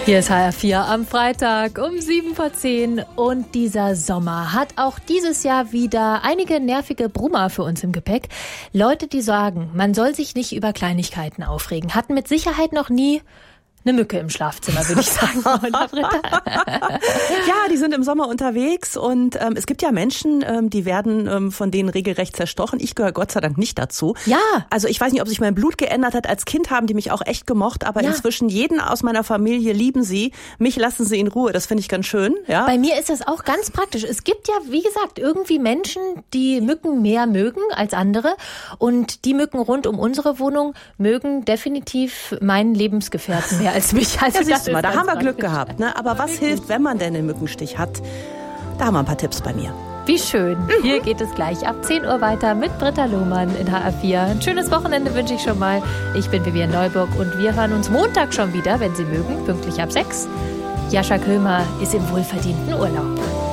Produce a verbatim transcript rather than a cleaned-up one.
Hier ist H R vier am Freitag um sieben vor zehn und dieser Sommer hat auch dieses Jahr wieder einige nervige Brummer für uns im Gepäck. Leute, die sagen, man soll sich nicht über Kleinigkeiten aufregen, hatten mit Sicherheit noch nie eine Mücke im Schlafzimmer, würde ich sagen. Ja, die sind im Sommer unterwegs und ähm, es gibt ja Menschen, ähm, die werden ähm, von denen regelrecht zerstochen. Ich gehöre Gott sei Dank nicht dazu. Ja. Also ich weiß nicht, ob sich mein Blut geändert hat. Als Kind haben die mich auch echt gemocht, aber ja. inzwischen jeden aus meiner Familie lieben sie. Mich lassen sie in Ruhe. Das finde ich ganz schön. Ja. Bei mir ist das auch ganz praktisch. Es gibt ja, wie gesagt, irgendwie Menschen, die Mücken mehr mögen als andere und die Mücken rund um unsere Wohnung mögen definitiv meinen Lebensgefährten mehr als mich. Also ja, siehst du mal, da haben wir praktisch. Glück gehabt. Ne? Aber was hilft, wenn man denn einen Mückenstich hat? Da haben wir ein paar Tipps bei mir. Wie schön. Hier geht es gleich ab zehn Uhr weiter mit Britta Lohmann in H R vier. Ein schönes Wochenende wünsche ich schon mal. Ich bin Vivian Neuburg und wir hören uns Montag schon wieder, wenn Sie mögen, pünktlich ab sechs. Jascha Köhmer ist im wohlverdienten Urlaub.